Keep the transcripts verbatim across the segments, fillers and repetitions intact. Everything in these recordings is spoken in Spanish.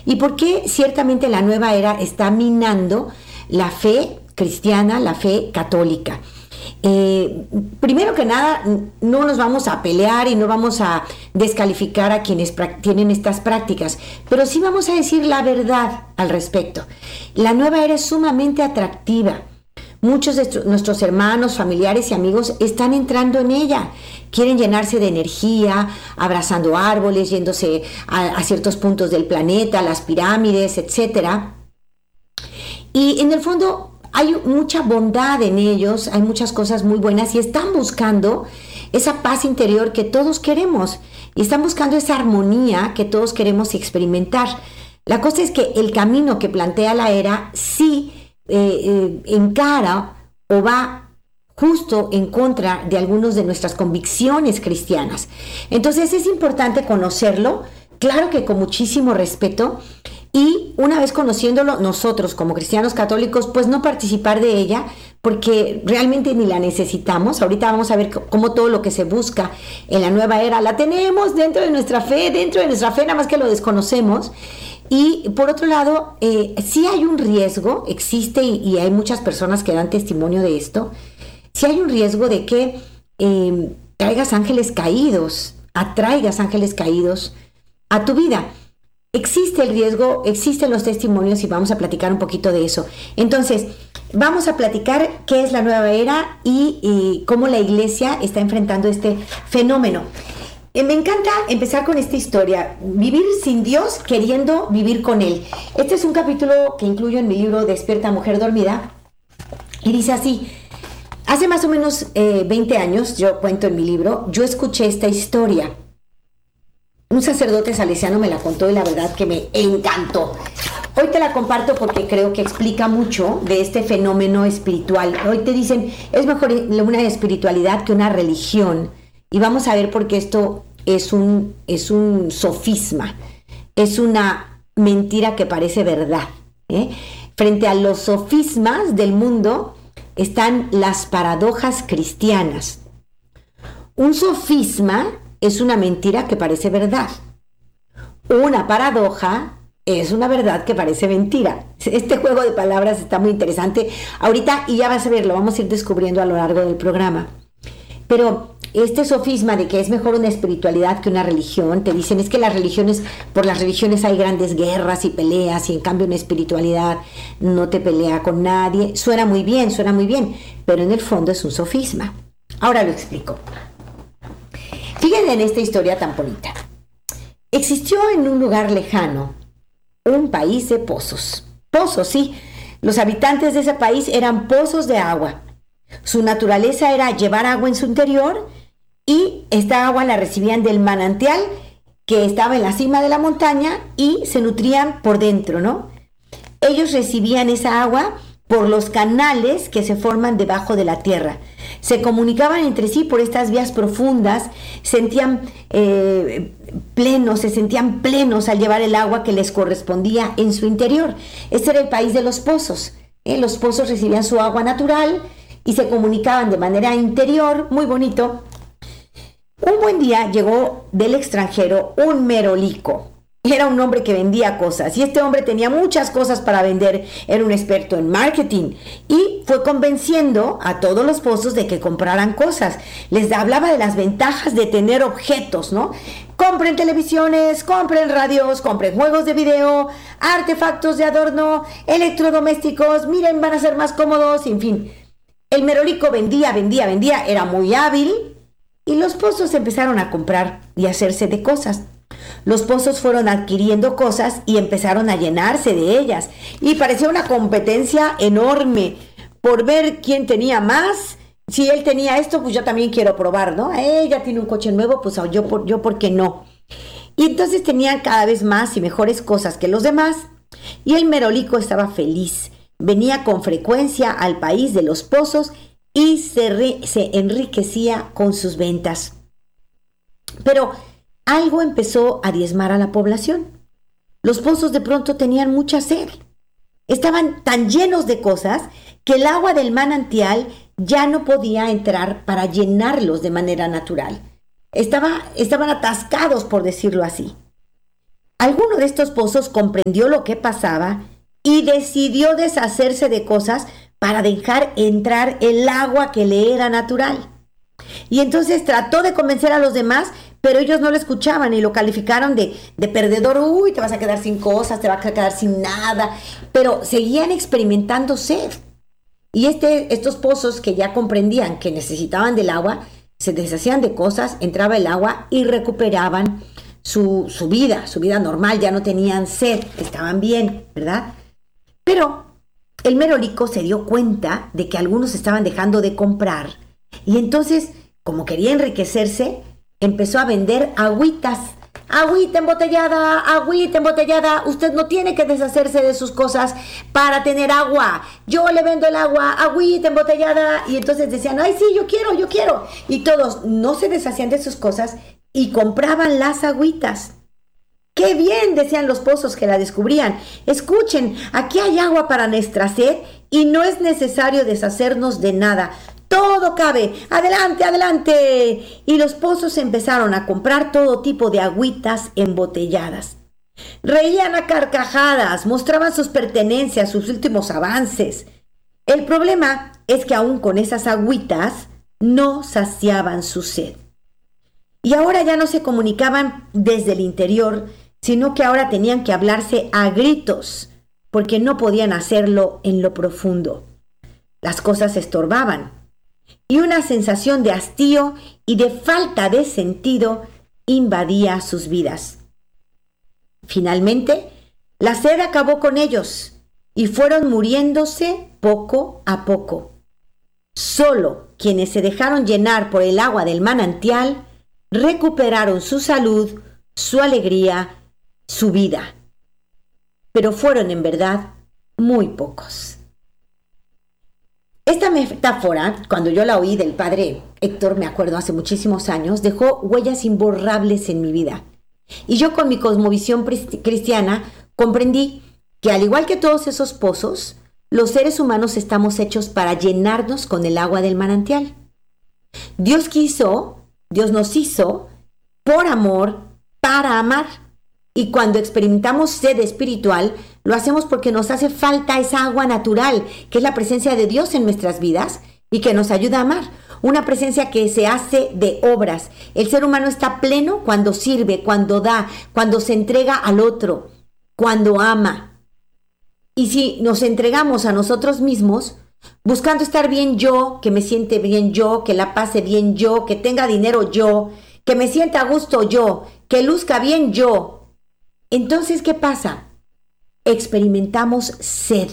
y por qué ciertamente la nueva era está minando la fe cristiana, la fe católica. Eh, primero que nada, no nos vamos a pelear y no vamos a descalificar a quienes tienen estas prácticas, pero sí vamos a decir la verdad al respecto. La nueva era es sumamente atractiva. Muchos de nuestros hermanos, familiares y amigos están entrando en ella. Quieren llenarse de energía, abrazando árboles, yéndose a, a ciertos puntos del planeta, las pirámides, etcétera. Y en el fondo hay mucha bondad en ellos, hay muchas cosas muy buenas y están buscando esa paz interior que todos queremos y están buscando esa armonía que todos queremos experimentar. La cosa es que el camino que plantea la era sí eh, eh, encara o va justo en contra de algunas de nuestras convicciones cristianas. Entonces es importante conocerlo, claro que con muchísimo respeto, y una vez conociéndolo, nosotros como cristianos católicos, pues no participar de ella, porque realmente ni la necesitamos. Ahorita vamos a ver cómo todo lo que se busca en la nueva era la tenemos dentro de nuestra fe, dentro de nuestra fe, nada más que lo desconocemos. Y por otro lado, eh, sí hay un riesgo, existe y, y hay muchas personas que dan testimonio de esto, sí hay un riesgo de que eh, traigas ángeles caídos, atraigas ángeles caídos a tu vida. Existe el riesgo, existen los testimonios y vamos a platicar un poquito de eso. Entonces, vamos a platicar qué es la nueva era y, y cómo la iglesia está enfrentando este fenómeno. Eh, me encanta empezar con esta historia, vivir sin Dios queriendo vivir con Él. Este es un capítulo que incluyo en mi libro Despierta Mujer Dormida y dice así: hace más o menos eh, veinte años, yo cuento en mi libro, yo escuché esta historia. Un sacerdote salesiano me la contó y la verdad que me encantó. Hoy te la comparto porque creo que explica mucho de este fenómeno espiritual. Hoy te dicen, es mejor una espiritualidad que una religión. Y vamos a ver por qué esto es un, es un sofisma. Es una mentira que parece verdad, ¿eh? Frente a los sofismas del mundo están las paradojas cristianas. Un sofisma es una mentira que parece verdad. Una paradoja es una verdad que parece mentira. Este juego de palabras está muy interesante ahorita y ya vas a ver, lo vamos a ir descubriendo a lo largo del programa. Pero este sofisma de que es mejor una espiritualidad que una religión, te dicen es que las religiones, por las religiones hay grandes guerras y peleas y en cambio una espiritualidad no te pelea con nadie. Suena muy bien, suena muy bien, pero en el fondo es un sofisma. Ahora lo explico. Fíjense en esta historia tan bonita. Existió en un lugar lejano un país de pozos. Pozos, sí. Los habitantes de ese país eran pozos de agua. Su naturaleza era llevar agua en su interior y esta agua la recibían del manantial que estaba en la cima de la montaña y se nutrían por dentro, ¿no? Ellos recibían esa agua por los canales que se forman debajo de la tierra. Se comunicaban entre sí por estas vías profundas, sentían eh, plenos, se sentían plenos al llevar el agua que les correspondía en su interior. Este era el país de los pozos. ¿eh? Los pozos recibían su agua natural y se comunicaban de manera interior, muy bonito. Un buen día llegó del extranjero un merolico. Era un hombre que vendía cosas y este hombre tenía muchas cosas para vender, era un experto en marketing y fue convenciendo a todos los pozos de que compraran cosas. Les hablaba de las ventajas de tener objetos, ¿no? Compren televisiones, compren radios, compren juegos de video, artefactos de adorno, electrodomésticos, miren, van a ser más cómodos, en fin. El merolico vendía, vendía, vendía, era muy hábil y los pozos empezaron a comprar y a hacerse de cosas. Los pozos fueron adquiriendo cosas y empezaron a llenarse de ellas. Y parecía una competencia enorme por ver quién tenía más. Si él tenía esto, pues yo también quiero probar, ¿no? Ella tiene un coche nuevo, pues yo, por, yo ¿por qué no? Y entonces tenían cada vez más y mejores cosas que los demás. Y el merolico estaba feliz. Venía con frecuencia al país de los pozos y se, re, se enriquecía con sus ventas. Pero algo empezó a diezmar a la población. Los pozos de pronto tenían mucha sed. Estaban tan llenos de cosas que el agua del manantial ya no podía entrar para llenarlos de manera natural. Estaba, estaban atascados, por decirlo así. Alguno de estos pozos comprendió lo que pasaba y decidió deshacerse de cosas para dejar entrar el agua que le era natural. Y entonces trató de convencer a los demás, pero ellos no lo escuchaban y lo calificaron de, de perdedor. Uy, te vas a quedar sin cosas, te vas a quedar sin nada. Pero seguían experimentando sed. Y este, estos pozos que ya comprendían que necesitaban del agua, se deshacían de cosas, entraba el agua y recuperaban su, su vida, su vida normal. Ya no tenían sed, estaban bien, ¿verdad? Pero el merolico se dio cuenta de que algunos estaban dejando de comprar. Y entonces, como quería enriquecerse, empezó a vender agüitas. Agüita embotellada, agüita embotellada. Usted no tiene que deshacerse de sus cosas para tener agua. Yo le vendo el agua, agüita embotellada. Y entonces decían, ay, sí, yo quiero, yo quiero. Y todos no se deshacían de sus cosas y compraban las agüitas. ¡Qué bien!, decían los pozos que la descubrían. Escuchen, aquí hay agua para nuestra sed y no es necesario deshacernos de nada. Todo cabe. ¡Adelante, adelante! Y los pozos empezaron a comprar todo tipo de agüitas embotelladas. Reían a carcajadas, mostraban sus pertenencias, sus últimos avances. El problema es que aún con esas agüitas no saciaban su sed. Y ahora ya no se comunicaban desde el interior, sino que ahora tenían que hablarse a gritos, porque no podían hacerlo en lo profundo. Las cosas estorbaban, y una sensación de hastío y de falta de sentido invadía sus vidas. Finalmente, la sed acabó con ellos, y fueron muriéndose poco a poco. Solo quienes se dejaron llenar por el agua del manantial recuperaron su salud, su alegría, su vida. Pero fueron en verdad muy pocos. Esta metáfora, cuando yo la oí del padre Héctor, me acuerdo hace muchísimos años, dejó huellas imborrables en mi vida. Y yo con mi cosmovisión cristiana comprendí que al igual que todos esos pozos, los seres humanos estamos hechos para llenarnos con el agua del manantial. Dios quiso, Dios nos hizo por amor, para amar. Y cuando experimentamos sed espiritual, lo hacemos porque nos hace falta esa agua natural, que es la presencia de Dios en nuestras vidas y que nos ayuda a amar. Una presencia que se hace de obras. El ser humano está pleno cuando sirve, cuando da, cuando se entrega al otro, cuando ama. Y si nos entregamos a nosotros mismos, buscando estar bien yo, que me siente bien yo, que la pase bien yo, que tenga dinero yo, que me sienta a gusto yo, que luzca bien yo, entonces, ¿qué pasa? Experimentamos sed.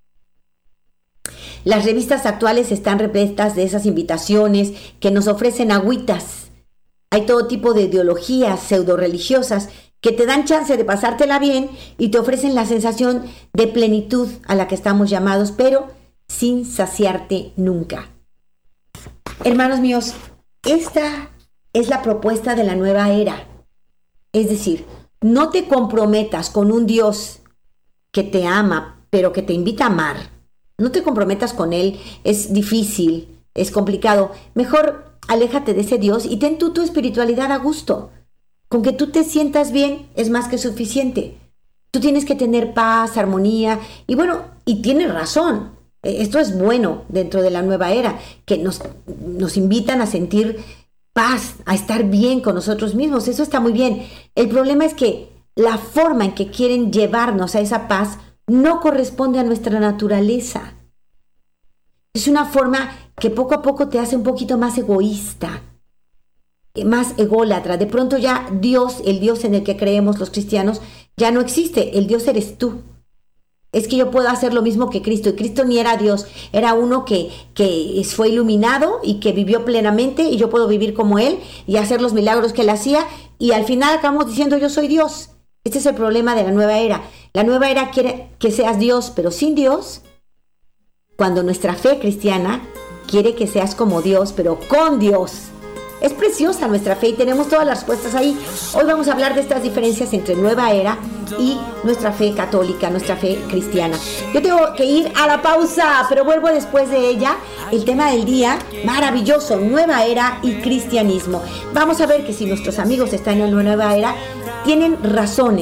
Las revistas actuales están repletas de esas invitaciones que nos ofrecen agüitas. Hay todo tipo de ideologías pseudo-religiosas que te dan chance de pasártela bien y te ofrecen la sensación de plenitud a la que estamos llamados, pero sin saciarte nunca. Hermanos míos, esta es la propuesta de la nueva era. Es decir, no te comprometas con un Dios que te ama, pero que te invita a amar. No te comprometas con Él, es difícil, es complicado. Mejor aléjate de ese Dios y ten tú tu espiritualidad a gusto. Con que tú te sientas bien es más que suficiente. Tú tienes que tener paz, armonía, y bueno, y tienes razón. Esto es bueno dentro de la nueva era, que nos, nos invitan a sentir paz, a estar bien con nosotros mismos. Eso está muy bien. El problema es que la forma en que quieren llevarnos a esa paz no corresponde a nuestra naturaleza. Es una forma que poco a poco te hace un poquito más egoísta, más ególatra. De pronto ya Dios, el Dios en el que creemos los cristianos, ya no existe. El Dios eres tú. Es que yo puedo hacer lo mismo que Cristo. Y Cristo ni era Dios, era uno que, que fue iluminado y que vivió plenamente, y yo puedo vivir como Él y hacer los milagros que Él hacía, y al final acabamos diciendo yo soy Dios. Este es el problema de la nueva era. La nueva era quiere que seas Dios, pero sin Dios, cuando nuestra fe cristiana quiere que seas como Dios, pero con Dios. Es preciosa nuestra fe y tenemos todas las respuestas ahí. Hoy vamos a hablar de estas diferencias entre nueva era y nuestra fe católica, nuestra fe cristiana. Yo tengo que ir a la pausa, pero vuelvo después de ella. El tema del día, maravilloso, nueva era y cristianismo. Vamos a ver que si nuestros amigos están en la nueva era, tienen razones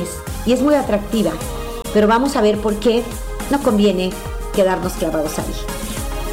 y es muy atractiva, pero vamos a ver por qué no conviene quedarnos clavados ahí.